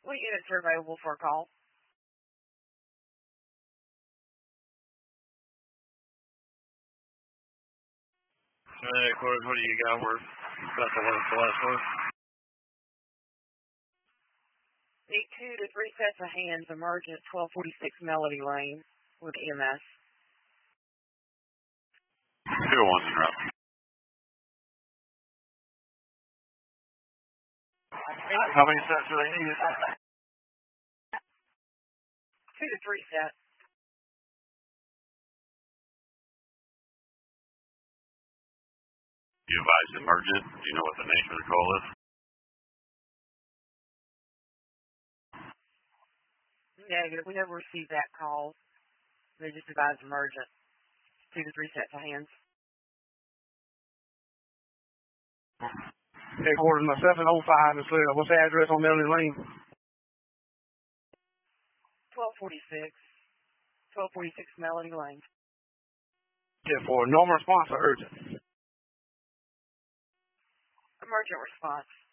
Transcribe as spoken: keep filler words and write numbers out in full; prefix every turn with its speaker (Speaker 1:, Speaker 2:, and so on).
Speaker 1: What units are available for a call?
Speaker 2: Hey, Corey, what do you got? We're about to last the last one.
Speaker 1: Need two to three sets of hands emerging at twelve forty-six Melody Lane with E M S.
Speaker 2: Two ones in route. How many sets do they need?
Speaker 1: Two to three sets.
Speaker 2: You advise emergent? Do you know what the nature of the call is?
Speaker 1: Negative. We never received that call. They just advised emergent. Two to three sets of hands.
Speaker 3: Headquarters, my seven oh five is clear. What's the address on Melody Lane?
Speaker 1: twelve forty-six. twelve forty-six Melody Lane.
Speaker 3: Yeah, for normal response or urgent?
Speaker 1: Emergent response.